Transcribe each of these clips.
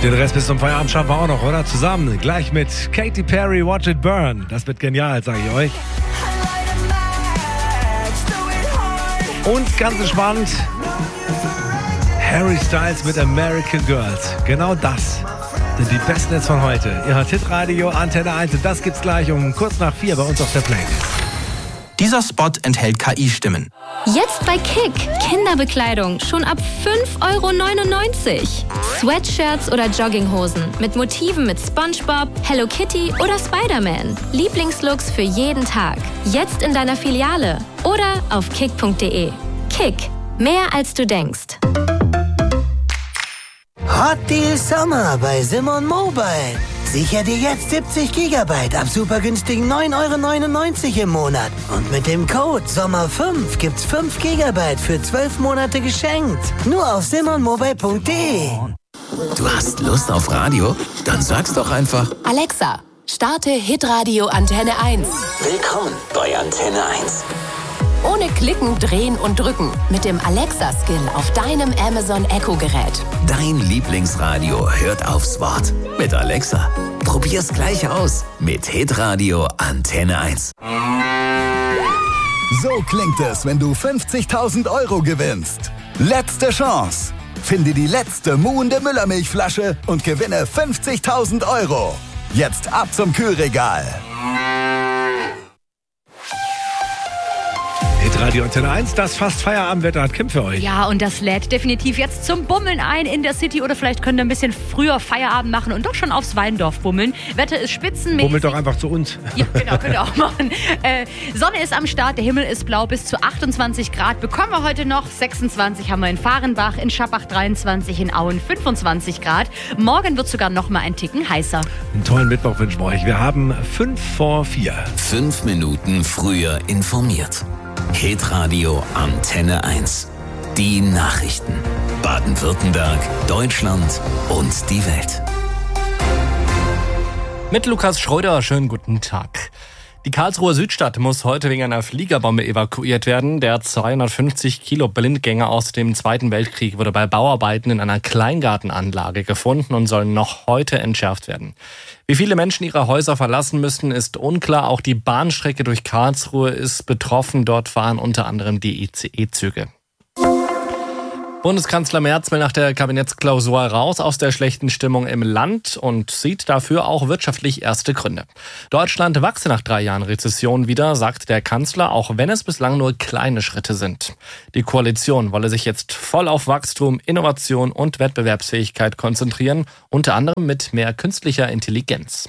Den Rest bis zum Feierabend schaffen wir auch noch, oder? Zusammen, gleich mit Katy Perry, Watch It Burn. Das wird genial, sage ich euch. Und ganz entspannt, Harry Styles mit American Girls. Genau das sind die besten Hits von heute. Ihr hört Hitradio Antenne 1 und das gibt's gleich um kurz nach 4 bei uns auf der Playlist. Dieser Spot enthält KI-Stimmen. Jetzt bei Kick. Kinderbekleidung schon ab 5,99 €. Sweatshirts oder Jogginghosen mit Motiven mit SpongeBob, Hello Kitty oder Spider-Man. Lieblingslooks für jeden Tag. Jetzt in deiner Filiale oder auf kick.de. Kick. Mehr als du denkst. Hot Deal Sommer bei Simon Mobile. Sicher dir jetzt 70 GB ab super günstigen 9,99 € im Monat. Und mit dem Code SOMMER5 gibt's 5 GB für 12 Monate geschenkt. Nur auf simonmobile.de. Du hast Lust auf Radio? Dann sag's doch einfach. Alexa, starte Hitradio Antenne 1. Willkommen bei Antenne 1. Ohne Klicken, Drehen und Drücken. Mit dem Alexa-Skill auf deinem Amazon Echo-Gerät. Dein Lieblingsradio hört aufs Wort. Mit Alexa. Probier's gleich aus. Mit Hitradio Antenne 1. So klingt es, wenn du 50.000 € gewinnst. Letzte Chance. Finde die letzte muhende Müllermilchflasche und gewinne 50.000 €. Jetzt ab zum Kühlregal. Radio Antenne 1, das fast Feierabendwetter hat Kim für euch. Ja, und das lädt definitiv jetzt zum Bummeln ein in der City oder vielleicht könnt ihr ein bisschen früher Feierabend machen und doch schon aufs Weindorf bummeln. Wetter ist spitzenmäßig. Bummelt doch einfach zu uns. Ja, genau, könnt ihr auch machen. Sonne ist am Start, der Himmel ist blau, bis zu 28 Grad bekommen wir heute noch. 26 haben wir in Fahrenbach, in Schappach 23, in Auen 25 Grad. Morgen wird sogar noch mal ein Ticken heißer. Einen tollen Mittwoch wünschen wir euch. Wir haben 5 vor 4. 5 Minuten früher informiert. Hitradio Antenne 1. Die Nachrichten. Baden-Württemberg, Deutschland und die Welt. Mit Lukas Schröder, schönen guten Tag. Die Karlsruher Südstadt muss heute wegen einer Fliegerbombe evakuiert werden. Der 250 Kilo Blindgänger aus dem Zweiten Weltkrieg wurde bei Bauarbeiten in einer Kleingartenanlage gefunden und soll noch heute entschärft werden. Wie viele Menschen ihre Häuser verlassen müssen, ist unklar. Auch die Bahnstrecke durch Karlsruhe ist betroffen. Dort fahren unter anderem die ICE-Züge. Bundeskanzler Merz will nach der Kabinettsklausur raus aus der schlechten Stimmung im Land und sieht dafür auch wirtschaftlich erste Gründe. Deutschland wachse nach 3 Jahren Rezession wieder, sagt der Kanzler, auch wenn es bislang nur kleine Schritte sind. Die Koalition wolle sich jetzt voll auf Wachstum, Innovation und Wettbewerbsfähigkeit konzentrieren, unter anderem mit mehr künstlicher Intelligenz.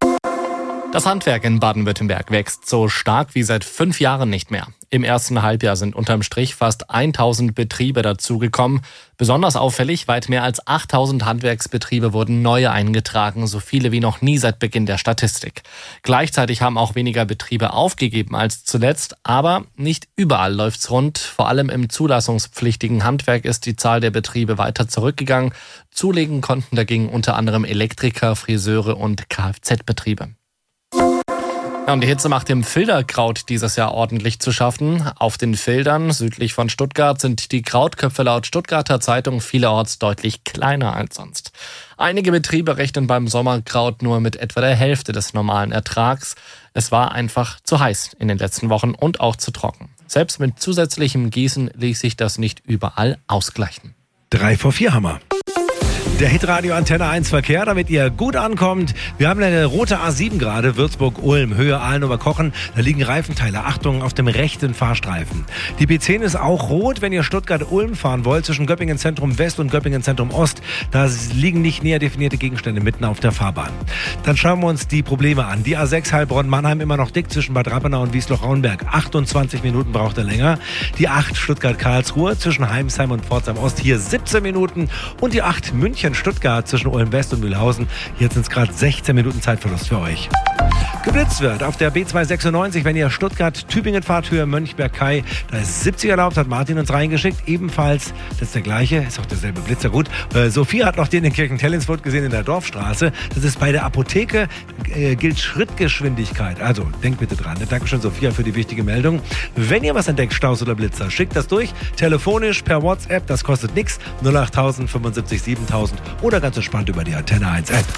Das Handwerk in Baden-Württemberg wächst so stark wie seit 5 Jahren nicht mehr. Im ersten Halbjahr sind unterm Strich fast 1000 Betriebe dazugekommen. Besonders auffällig, weit mehr als 8000 Handwerksbetriebe wurden neu eingetragen, so viele wie noch nie seit Beginn der Statistik. Gleichzeitig haben auch weniger Betriebe aufgegeben als zuletzt, aber nicht überall läuft's rund. Vor allem im zulassungspflichtigen Handwerk ist die Zahl der Betriebe weiter zurückgegangen. Zulegen konnten dagegen unter anderem Elektriker, Friseure und Kfz-Betriebe. Und die Hitze macht dem Filderkraut dieses Jahr ordentlich zu schaffen. Auf den Feldern südlich von Stuttgart sind die Krautköpfe laut Stuttgarter Zeitung vielerorts deutlich kleiner als sonst. Einige Betriebe rechnen beim Sommerkraut nur mit etwa der Hälfte des normalen Ertrags. Es war einfach zu heiß in den letzten Wochen und auch zu trocken. Selbst mit zusätzlichem Gießen ließ sich das nicht überall ausgleichen. 3 vor 4 haben wir. Der Hitradio Antenne 1 Verkehr, damit ihr gut ankommt. Wir haben eine rote A7 gerade, Würzburg-Ulm, Höhe Ahlenober-Kochen. Da liegen Reifenteile. Achtung, auf dem rechten Fahrstreifen. Die B10 ist auch rot, wenn ihr Stuttgart-Ulm fahren wollt, zwischen Göppingen Zentrum West und Göppingen Zentrum Ost. Da liegen nicht näher definierte Gegenstände mitten auf der Fahrbahn. Dann schauen wir uns die Probleme an. Die A6 Heilbronn-Mannheim immer noch dick zwischen Bad Rappenau und Wiesloch-Raunberg. 28 Minuten braucht er länger. Die 8 Stuttgart-Karlsruhe zwischen Heimsheim und Pforzheim Ost. Hier 17 Minuten. Und die 8 München Stuttgart zwischen Ulm West und Mühlhausen. Jetzt sind es gerade 16 Minuten Zeitverlust für euch. geblitzt wird. Auf der B296, wenn ihr Stuttgart-Tübingen fahrt, Höhe Mönchberg-Kai, da ist 70 erlaubt, hat Martin uns reingeschickt. Ebenfalls, das ist der gleiche, ist auch derselbe Blitzer, gut. Sophia hat noch den in Kirchentellensfurt gesehen in der Dorfstraße. Das ist bei der Apotheke, gilt Schrittgeschwindigkeit. Also, denkt bitte dran. Dankeschön, Sophia, für die wichtige Meldung. Wenn ihr was entdeckt, Staus oder Blitzer, schickt das durch. Telefonisch, per WhatsApp, das kostet nichts. 08000 75 7000 oder ganz entspannt über die Antenne 1 App.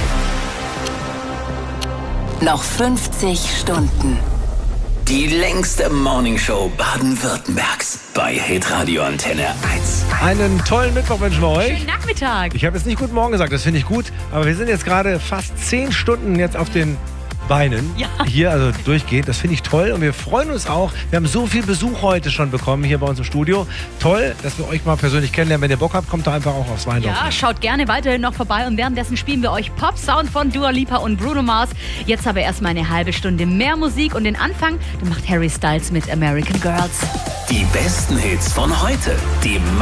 Noch 50 Stunden. Die längste Morningshow Baden-Württembergs bei Hitradio Antenne 1. Einen tollen Mittwoch wünschen wir euch. Schönen Nachmittag. Ich habe jetzt nicht guten Morgen gesagt, das finde ich gut. Aber wir sind jetzt gerade fast 10 Stunden jetzt auf den Beinen. Ja. Hier, also durchgehend. Das finde ich toll. Und wir freuen uns auch. Wir haben so viel Besuch heute schon bekommen hier bei uns im Studio. Toll, dass wir euch mal persönlich kennenlernen. Wenn ihr Bock habt, kommt doch einfach auch aufs Weinlauf. Ja, schaut gerne weiterhin noch vorbei. Und währenddessen spielen wir euch Pop-Sound von Dua Lipa und Bruno Mars. Jetzt aber erstmal eine halbe Stunde mehr Musik. Und den Anfang, den macht Harry Styles mit American Girls. Die besten Hits von heute. Die